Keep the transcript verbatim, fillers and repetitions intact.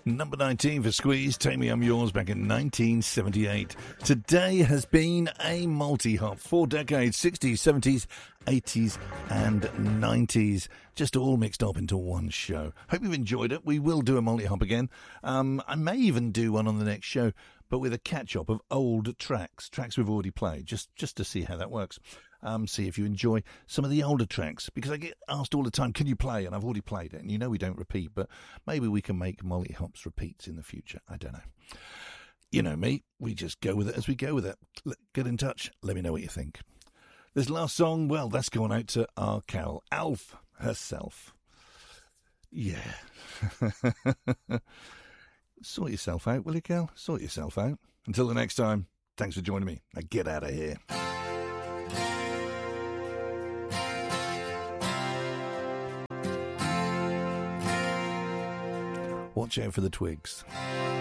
Number nineteen for Squeeze, Take Me, I'm Yours, back in nineteen seventy-eight. Today has been a multi-hop. Four decades, sixties, seventies, eighties and nineties. Just all mixed up into one show. Hope you've enjoyed it. We will do a multi-hop again. Um, I may even do one on the next show, but with a catch-up of old tracks, tracks we've already played, just, just to see how that works. Um, see if you enjoy some of the older tracks, because I get asked all the time, can you play? And I've already played it, and you know we don't repeat, but maybe we can make multi-hops repeats in the future. I don't know. You know me, we just go with it as we go with it. Get in touch, let me know what you think. This last song, well, that's going out to our Cal, Alf herself. Yeah. Sort yourself out, will you, Cal? Sort yourself out. Until the next time, thanks for joining me. Now get out of here. Watch out for the twigs.